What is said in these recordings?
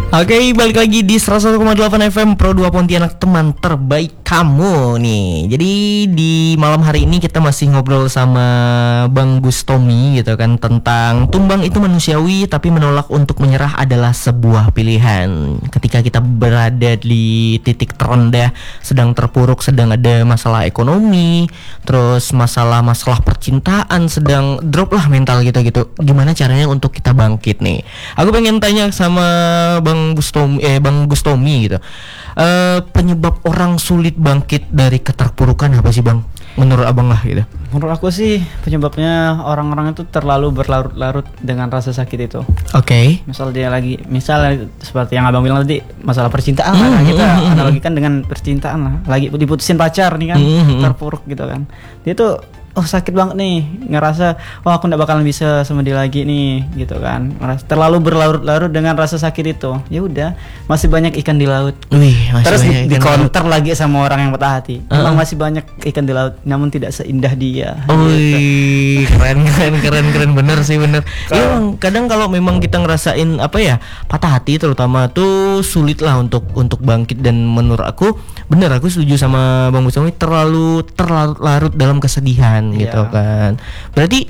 Oke, balik lagi di 101,8 FM Pro 2 Pontianak, teman terbaik kamu nih. Jadi di malam hari ini kita masih ngobrol sama Bang Gustomi gitu kan, tentang tumbang itu manusiawi tapi menolak untuk menyerah adalah sebuah pilihan. Ketika kita berada di titik terendah, sedang terpuruk, sedang ada masalah ekonomi, terus masalah percintaan, sedang drop lah mental gitu. Gimana caranya untuk kita bangkit nih? Aku pengen tanya sama Bang Gustomi gitu. Penyebab orang sulit bangkit dari keterpurukan apa sih Bang? Menurut Abang lah gitu. Menurut aku sih penyebabnya orang-orang itu terlalu berlarut-larut dengan rasa sakit itu. Oke. Misal seperti yang Abang bilang tadi, masalah percintaan lah, kita analogikan dengan percintaan lah. Lagi diputusin pacar nih kan, terpuruk gitu kan. Dia tuh sakit banget nih, ngerasa aku nggak bakalan bisa sama dia lagi nih gitu kan. Ngerasa terlalu berlarut-larut dengan rasa sakit itu. Ya udah, masih banyak ikan di laut. Terus di counter lagi sama orang yang patah hati. Memang masih banyak ikan di laut, namun tidak seindah dia. Gitu. keren bener sih, bener. Iya Bang, kadang kalau memang kita ngerasain patah hati terutama tuh sulit lah untuk bangkit, dan menurut aku bener, aku setuju sama Bang Gustomi, terlalu larut dalam kesedihan gitu kan. Berarti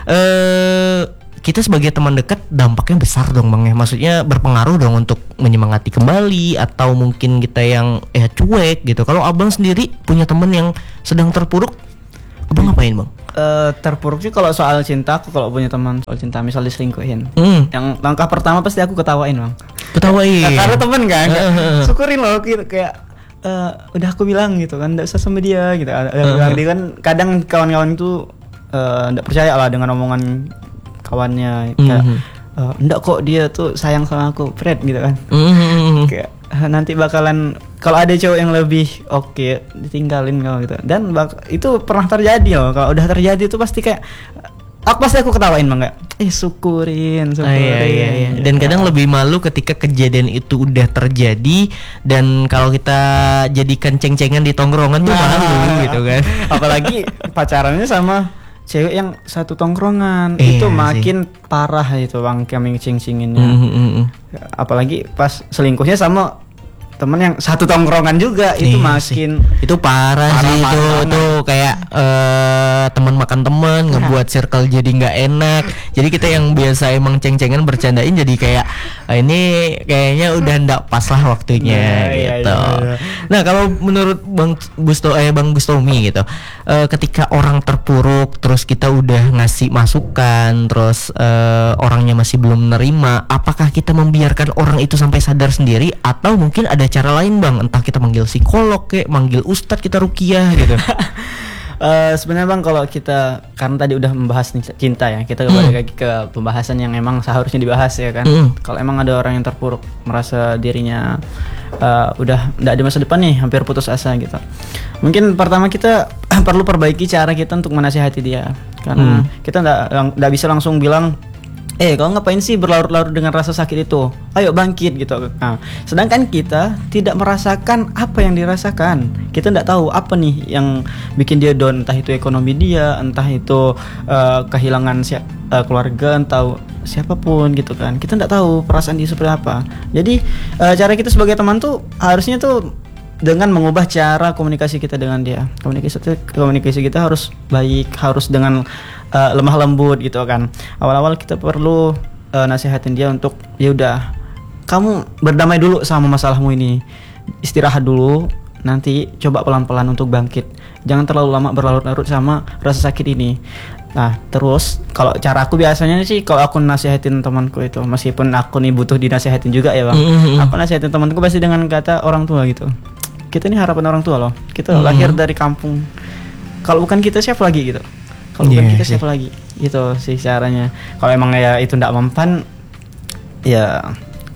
kita sebagai teman dekat dampaknya besar dong Bang ya. Maksudnya berpengaruh dong untuk menyemangati kembali, atau mungkin kita yang cuek gitu. Kalau Abang sendiri punya teman yang sedang terpuruk, Abang ngapain Bang? Terpuruk sih kalau soal cinta, aku kalau punya teman soal cinta misal diselingkuhin, yang langkah pertama pasti aku ketawain Bang. Karena temen kan, syukurin loh kayak udah aku bilang gitu kan, nggak usah sama dia gitu. Dia kan kadang kawan-kawan itu nggak percaya lah dengan omongan kawannya, kayak nggak kok dia tuh sayang sama aku, Fred gitu kan. Kayak nanti bakalan kalau ada cowok yang lebih oke, ditinggalin kau gitu. Dan itu pernah terjadi loh. Kalau udah terjadi itu pasti kayak aku ketawain Bang, enggak? Syukurin. Iya. Dan kadang lebih malu ketika kejadian itu udah terjadi, dan kalau kita jadikan ceng-cengan di tongkrongan tuh malu gitu kan. Apalagi pacarannya sama cewek yang satu tongkrongan, itu makin parah itu Bang, kami ceng-cenginnya. Apalagi pas selingkuhnya sama temen yang satu tongkrongan juga, itu makin itu parah sih. Itu kayak teman makan teman, ngebuat circle jadi nggak enak. Jadi kita yang biasa emang ceng-cengan bercandain jadi kayak ini kayaknya udah ndak pas lah waktunya gitu. Nah kalau menurut Bang Gustomi gitu, ketika orang terpuruk terus kita udah ngasih masukan, terus orangnya masih belum menerima, apakah kita membiarkan orang itu sampai sadar sendiri, atau mungkin ada cara lain Bang? Entah kita manggil psikolog kayak manggil ustadz, kita ruqyah gitu. Sebenarnya Bang, kalau kita karena tadi udah membahas nih cinta ya, kita kembali lagi ke pembahasan yang emang seharusnya dibahas ya kan. Kalau emang ada orang yang terpuruk, merasa dirinya udah nggak ada masa depan nih, hampir putus asa gitu, mungkin pertama kita perlu perbaiki cara kita untuk menasihati dia, karena kita nggak bisa langsung bilang kau ngapain sih berlarut-larut dengan rasa sakit itu? Ayo bangkit gitu. Nah, sedangkan kita tidak merasakan apa yang dirasakan. Kita tidak tahu apa nih yang bikin dia down. Entah itu ekonomi dia, entah itu kehilangan keluarga, entah siapapun gitu kan. Kita tidak tahu perasaan dia seperti apa. Jadi cara kita sebagai teman tuh harusnya tuh dengan mengubah cara komunikasi kita dengan dia. Komunikasi kita harus baik, harus dengan lemah lembut gitu kan. Awal-awal kita perlu nasihatin dia untuk ya udah, kamu berdamai dulu sama masalahmu ini, istirahat dulu, nanti coba pelan-pelan untuk bangkit. Jangan terlalu lama berlarut-larut sama rasa sakit ini. Nah terus kalau cara aku biasanya sih, kalau aku nasihatin temanku itu, meskipun aku nih butuh dinasihatin juga ya Bang, aku nasihatin temanku pasti dengan kata orang tua gitu. Kita ini harapan orang tua loh, kita lahir dari kampung, kalau bukan kita siapa lagi gitu. Kalau bukan kita siapa lagi, gitu sih caranya. Kalau emang ya itu nggak mempan, ya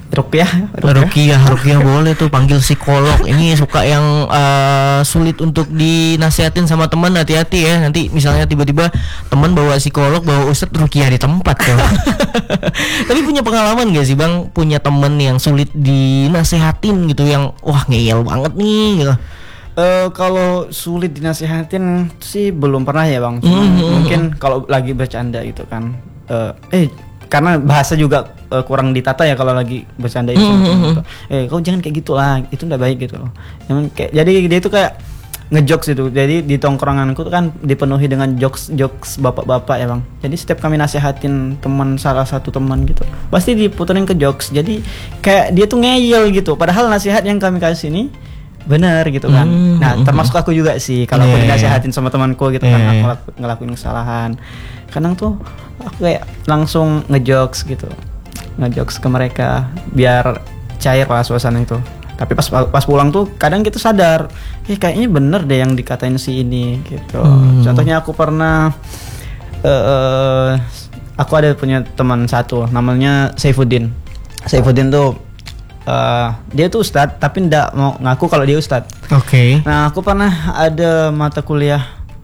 ruqyah boleh tuh, panggil psikolog. Ini suka yang sulit untuk dinasihatin sama teman, hati-hati ya. Nanti misalnya tiba-tiba teman bawa psikolog, bawa ustadz, ruqyah di tempat tuh. Tapi punya pengalaman gak sih Bang, punya teman yang sulit dinasehatin gitu, yang wah ngeyel banget nih gitu? Kalau sulit dinasihatin sih belum pernah ya Bang. Mungkin kalau lagi bercanda gitu kan, karena bahasa juga kurang ditata ya kalau lagi bercanda itu. Kau jangan kayak gitu lah, itu nggak baik gitu loh. Jadi dia itu kayak ngejokes itu. Jadi di tongkronganku tuh kan dipenuhi dengan jokes bapak-bapak ya bang. Jadi setiap kami nasihatin salah satu teman gitu, pasti diputerin ke jokes. Jadi kayak dia tuh ngeyel gitu. Padahal nasihat yang kami kasih ini benar gitu kan. Nah termasuk aku juga sih, kalau aku dinasihatin sama temanku gitu kan, aku ngelakuin kesalahan, kadang tuh aku kayak langsung ngejokes gitu, ngejokes ke mereka biar cair lah suasana itu. Tapi pas pulang tuh kadang kita sadar, kayaknya bener deh yang dikatain si ini gitu. Contohnya aku pernah aku ada punya teman satu namanya Saifuddin tuh dia tuh ustadz tapi ndak mau ngaku kalau dia ustadz. Oke. Nah aku pernah ada mata kuliah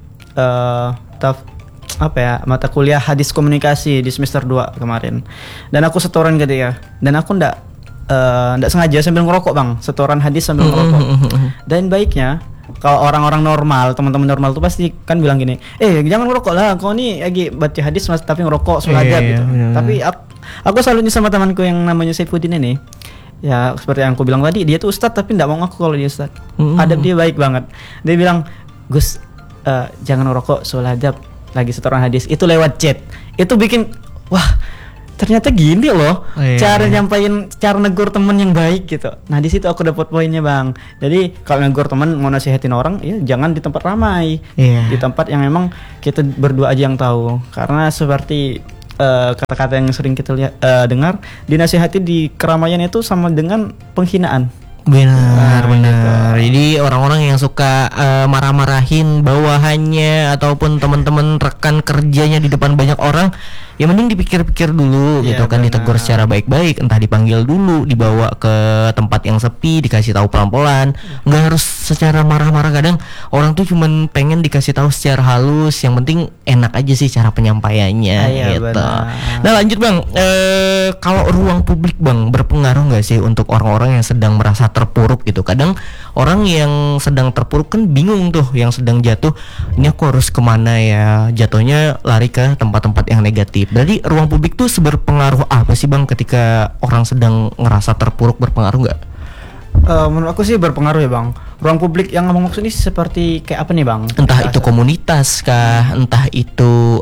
mata kuliah hadis komunikasi di semester 2 kemarin, dan aku setoran ke dia, dan aku ndak sengaja sambil ngerokok bang, setoran hadis sambil ngerokok. Dan baiknya kalau orang-orang normal, teman-teman normal tuh pasti kan bilang gini, jangan ngerokok lah, kau nih lagi baca hadis tapi ngerokok suladab gitu. Tapi aku salutnya sama temanku yang namanya Saifuddin ini. Ya seperti yang aku bilang tadi, dia tuh ustadz tapi nggak mau ngaku kalau dia ustadz. Adab dia baik banget. Dia bilang, Gus, jangan ngerokok suladab, lagi setoran hadis. Itu lewat chat. Itu bikin, wah ternyata gini loh cara nyampain, cara negur temen yang baik gitu. Nah di situ aku dapat poinnya bang. Jadi kalau negur temen, mau nasihatin orang, ya jangan di tempat ramai, di tempat yang memang kita berdua aja yang tahu. Karena seperti kata-kata yang sering kita dengar, dinasihati di keramaian itu sama dengan penghinaan. Benar. Jadi orang-orang yang suka marah-marahin bawahannya ataupun teman-teman rekan kerjanya di depan banyak orang, ya mending dipikir-pikir dulu gitu kan, ditegur secara baik-baik, entah dipanggil dulu, dibawa ke tempat yang sepi, dikasih tahu pelan-pelan, nggak harus secara marah-marah. Kadang orang tuh cuman pengen dikasih tahu secara halus, yang penting enak aja sih cara penyampaiannya gitu. Nah lanjut bang, kalau ruang publik bang berpengaruh nggak sih untuk orang-orang yang sedang merasa terpuruk gitu? Kadang orang yang sedang terpuruk kan bingung tuh, yang sedang jatuh, ini aku harus kemana ya, jatuhnya lari ke tempat-tempat yang negatif. Berarti ruang publik tuh seberpengaruh apa sih bang ketika orang sedang ngerasa terpuruk, berpengaruh nggak? Menurut aku sih berpengaruh ya bang. Ruang publik yang ngomong maksud ini seperti kayak apa nih bang? Entah itu komunitas kah, entah itu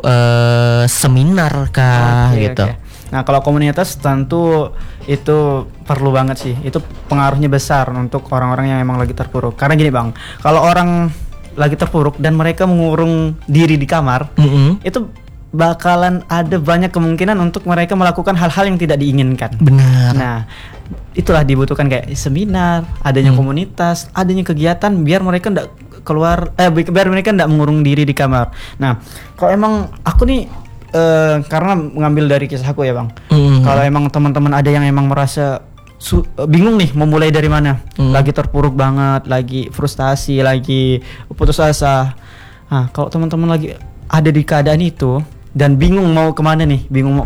seminar kah gitu. Nah kalau komunitas tentu itu perlu banget sih. Itu pengaruhnya besar untuk orang-orang yang emang lagi terpuruk. Karena gini bang, kalau orang lagi terpuruk dan mereka mengurung diri di kamar, itu bakalan ada banyak kemungkinan untuk mereka melakukan hal-hal yang tidak diinginkan. Benar. Nah itulah dibutuhkan kayak seminar, adanya komunitas, adanya kegiatan biar mereka ndak keluar, biar mereka ndak mengurung diri di kamar. Nah kalau emang aku nih karena mengambil dari kisahku ya bang, kalau emang teman-teman ada yang emang merasa bingung nih mau mulai dari mana, lagi terpuruk banget, lagi frustasi, lagi putus asa. Nah kalau teman-teman lagi ada di keadaan itu dan bingung mau kemana nih, bingung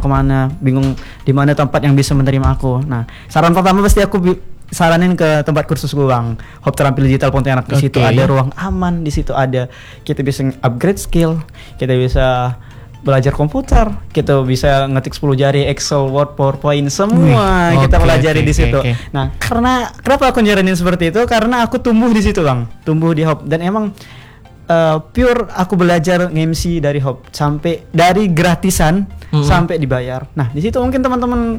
di mana tempat yang bisa menerima aku. Nah saran pertama pasti aku saranin ke tempat kursus gue bang, Hop Terampil Digital Pontianak. Di situ ada ruang aman, di situ ada kita bisa upgrade skill, kita bisa belajar komputer, kita bisa ngetik 10 jari, Excel, Word, PowerPoint, semua kita pelajari di situ. Nah, kenapa aku nyaranin seperti itu? Karena aku tumbuh di situ, Bang. Tumbuh di Hop, dan emang pure aku belajar nge-MC dari Hop, sampai dari gratisan sampai dibayar. Nah, di situ mungkin teman-teman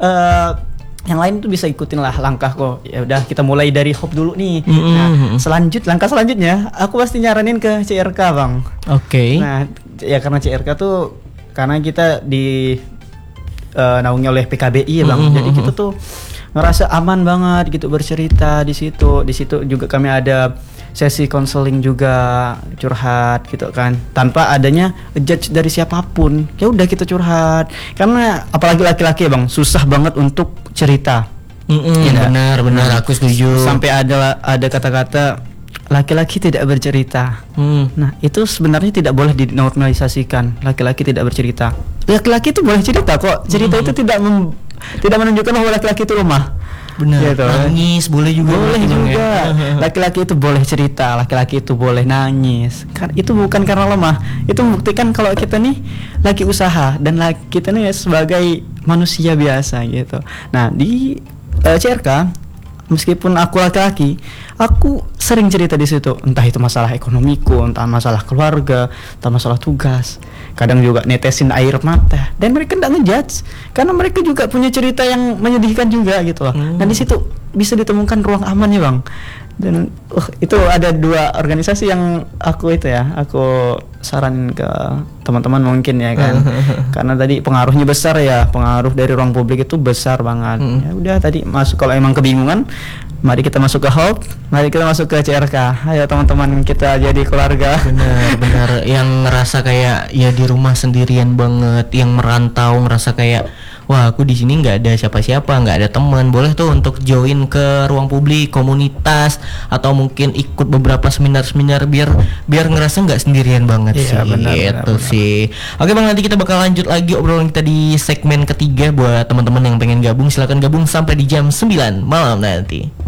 yang lain tuh bisa ikutin lah langkahku. Ya udah, kita mulai dari Hop dulu nih. Nah, langkah selanjutnya aku pasti nyaranin ke CRK, Bang. Nah, ya karena CRK tuh karena kita naungi oleh PKBI ya Bang. Jadi kita tuh ngerasa aman banget gitu bercerita di situ. Di situ juga kami ada sesi konseling juga, curhat gitu kan, tanpa adanya judge dari siapapun. Ya udah kita curhat, karena apalagi laki-laki ya Bang, susah banget untuk cerita. Benar, aku setuju. Sampai ada kata-kata laki-laki tidak bercerita. Nah itu sebenarnya tidak boleh dinormalisasikan. Laki-laki tidak bercerita. Laki-laki itu boleh cerita kok. Cerita itu tidak menunjukkan bahwa laki-laki itu lemah. Benar. Gitu. Nangis boleh juga. Boleh Bang, juga. ya. Laki-laki itu boleh cerita, laki-laki itu boleh nangis. Itu bukan karena lemah. Itu membuktikan kalau kita nih lagi usaha dan kita nih sebagai manusia biasa gitu. Nah, di CRK meskipun aku laki-laki, aku sering cerita di situ. Entah itu masalah ekonomiku, entah masalah keluarga, entah masalah tugas. Kadang juga netesin air mata. Dan mereka tidak ngejudge, karena mereka juga punya cerita yang menyedihkan juga gitu loh. Dan di situ bisa ditemukan ruang aman ya bang. Dan itu ada 2 organisasi yang aku saranin ke teman-teman mungkin ya kan. Karena tadi pengaruhnya besar ya, pengaruh dari ruang publik itu besar banget. Ya udah tadi masuk, kalau emang kebingungan, mari kita masuk ke HOP, mari kita masuk ke CRK. Ayo teman-teman, kita jadi keluarga. Benar yang ngerasa kayak ya di rumah sendirian banget, yang merantau ngerasa kayak wah aku di sini nggak ada siapa-siapa, nggak ada teman, boleh tuh untuk join ke ruang publik, komunitas, atau mungkin ikut beberapa seminar-seminar biar ngerasa nggak sendirian banget sih. Gitu sih. Oke bang, nanti kita bakal lanjut lagi obrolan kita di segmen ketiga. Buat teman-teman yang pengen gabung, silakan gabung sampai di jam 9 malam nanti.